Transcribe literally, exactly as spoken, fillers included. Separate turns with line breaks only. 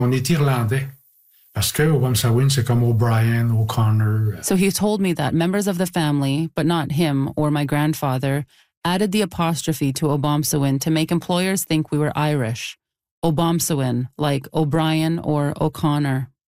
On est Irlandais. Parce que Obamsawin, c'est comme O'Brien, O'Connor.
So he told me that members of the family, but not him or my grandfather, added the apostrophe to Obamsawin to make employers think we were Irish. Obamsawin, like O'Brien or O'Connor.